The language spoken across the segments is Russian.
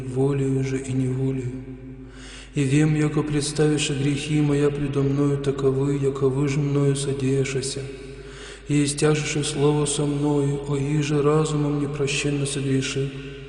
волею же и неволею. И вем, яко представишь грехи моя предо мною таковы, яковы же мною содеяшася. И истяжеше слово со мною, о иже разумом непрощенно согреших.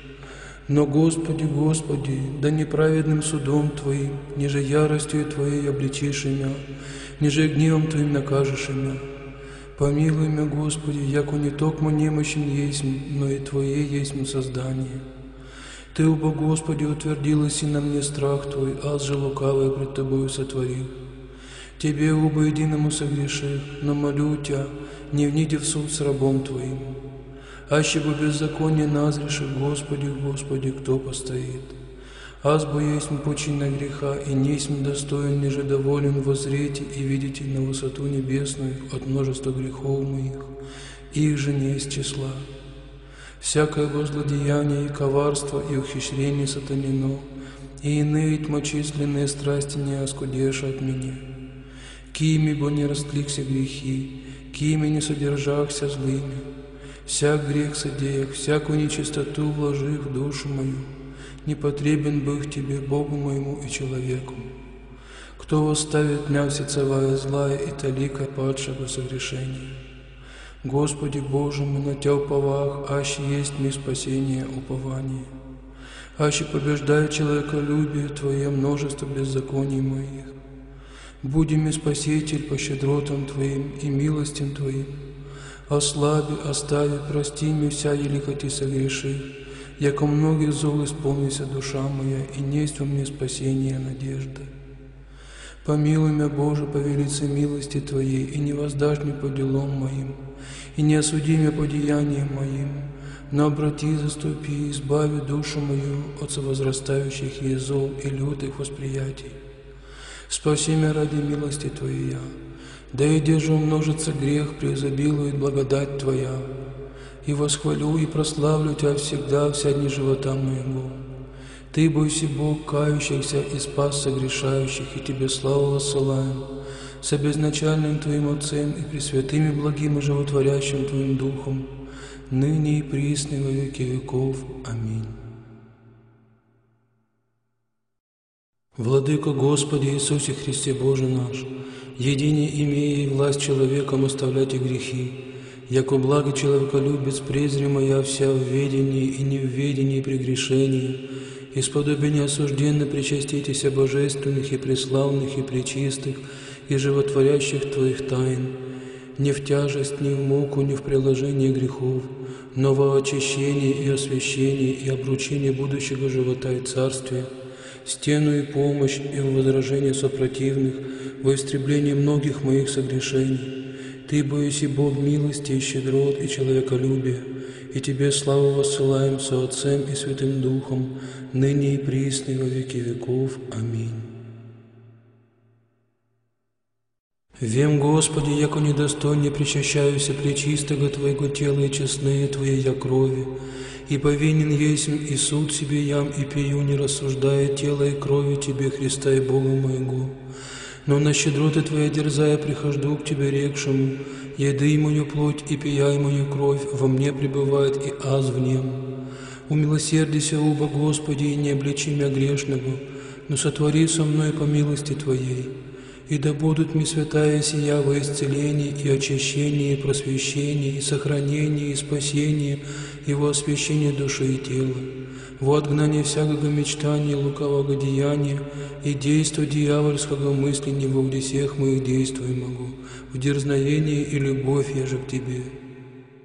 Но, Господи, Господи, да неправедным судом Твоим, ниже яростью Твоей обличишь меня, ниже гневом Твоим накажешь меня. Помилуй меня, Господи, яко не токмо немощен есть, но и Твое есть создание. Ты, убо Господи, утвердилась и на мне страх Твой, аз же лукавое пред Тобою сотворил. Тебе, убо единому согрешив, но молю Тебя, не вниди в суд с рабом Твоим. Аще бы беззаконие назрешив, Господи, Господи, кто постоит? Аз бо есть почина греха, и несмь достоин, ниже доволен воззреть и видите на высоту небесную от множества грехов моих, их же не из числа. Всякое злодеяние и коварство и ухищрение сатанино, и иные тьмочисленные страсти не оскудешь от меня. Кими бо не растликся грехи, кими не содержахся злыми, всяк грех содеях, всякую нечистоту вложив в душу мою, не потребен бых Тебе, Богу моему и человеку. Кто восставит меня всецевая злая и талика падшего согрешения? Господи Боже, мы на Тя уповах, аще есть мне спасение, упование. Аще побеждает человеколюбие Твое множество беззаконий моих. Буди мне Спаситель по щедротам Твоим и милостям Твоим. Ослаби, остави, прости мне вся еликоти согреши, яко многих зол исполнится душа моя, и несть во мне спасение надежда. Помилуй меня, Боже, по велице милости Твоей, и не воздашь мне по делам моим, и не осуди меня по деяниям моим, но обрати, заступи, избави душу мою от совозрастающих ей зол и лютых восприятий. Спаси меня ради милости Твоей, да и где же умножится грех, преизобилует благодать Твоя, и восхвалю и прославлю Тебя всегда, вся дни живота моего. Ты, бойся Бог, кающихся и спас согрешающих, и Тебе славу воссылаем, с безначальным Твоим Отцем и пресвятым и благим и животворящим Твоим Духом, ныне и присно во веки веков. Аминь. Владыко Господи Иисусе Христе Боже наш, едине имея и власть человеком оставлять и грехи, яко благо человеколюбец презрема я вся в ведении и не в ведении прегрешения, исподобие неосужденно причаститеся божественных и преславных и пречистых и животворящих Твоих тайн, не в тяжесть, ни в муку, ни в приложение грехов, но во очищении и освящении и обручении будущего живота и царствия, стену и помощь и в возражение сопротивных, во истреблении многих моих согрешений. Ты, боюсь, Бог милости и щедрот и человеколюбия, и Тебе славу воссылаем со Отцем и Святым Духом, ныне и присно во веки веков. Аминь. Вем, Господи, яко недостойне причащаюся пречистого Твоего тела и честные Твоей я крови, и повинен есмь и суд себе ям и пью, не рассуждая тела и крови Тебе, Христа и Бога моего. Но на щедроты Твоя дерзая прихожду к Тебе рекшему, еды мою плоть и пияй мою кровь, во мне пребывает и аз в нем. Умилосердися, убо Господи, и не обличи меня грешного, но сотвори со мной по милости Твоей. И да будут мне святая сия во исцелении и очищении, и просвещении, и сохранении, и спасении, и во освящении души и тела, во отгнание всякого мечтания, лукавого деяния, и действа дьявольского мысли не во всех моих действий могу, в дерзновении и любовь я же к Тебе.